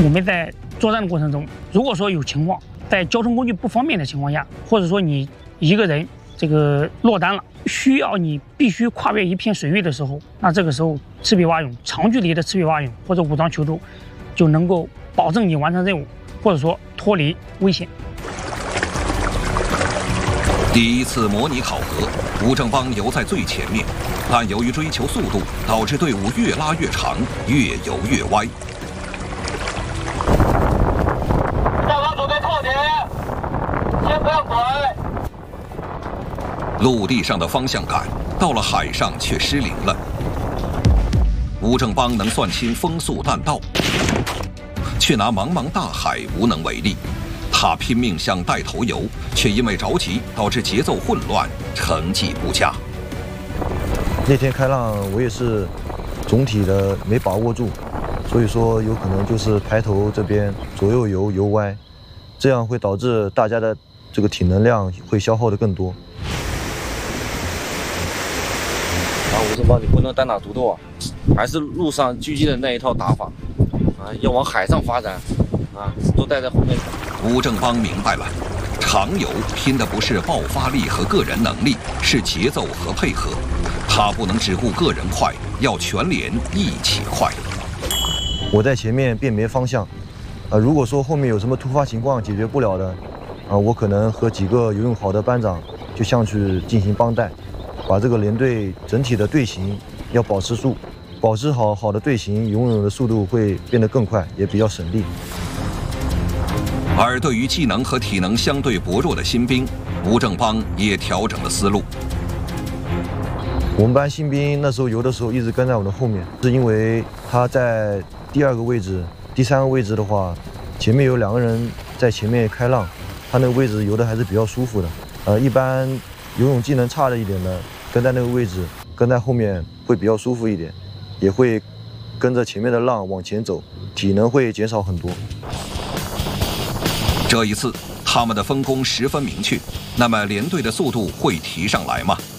我们在作战的过程中，如果说有情况，在交通工具不方便的情况下，或者说你一个人这个落单了，需要你必须跨越一片水域的时候，那这个时候赤壁蛙泳长距离的赤壁蛙泳或者武装求助，就能够保证你完成任务，或者说脱离危险。 第一次模拟考核，吴正邦游在最前面，但由于追求速度，导致队伍越拉越长，越游越歪。 下方准备扣点，先不要拐。 陆地上的方向感，到了海上却失灵了。吴正邦能算清风速弹道，却拿茫茫大海无能为力。他拼命想带头游，却因为着急导致节奏混乱，成绩不佳。 那天开浪我也是总体的没把握住，所以说有可能就是排头这边左右游歪，这样会导致大家的这个体能量会消耗的更多。 吴正邦，你不能单打独斗啊，还是陆上狙击的那一套打法啊，要往海上发展啊，都带在后面。 吴正邦明白了，长游拼的不是爆发力和个人能力，是节奏和配合。他不能只顾个人快，要全连一起快。 我在前面辨别方向，如果说后面有什么突发情况解决不了的，我可能和几个游泳好的班长就上去进行帮带，把这个连队整体的队形要保持住，保持好的队形，游泳的速度会变得更快，也比较省力。 而对于技能和体能相对薄弱的新兵，吴正邦也调整了思路。 我们班新兵那时候游的时候一直跟在我的后面，是因为他在第2个位置、第3个位置的话，前面有2个人在前面开浪，他那个位置游的还是比较舒服的。一般游泳技能差了一点的，跟在那个位置，跟在后面会比较舒服一点，也会跟着前面的浪往前走，体能会减少很多。 这一次，他们的分工十分明确，那么连队的速度会提上来吗？